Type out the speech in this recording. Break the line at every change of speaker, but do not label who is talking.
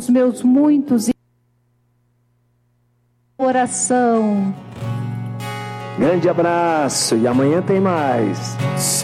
os meus muitos oração.
Grande abraço e amanhã tem mais.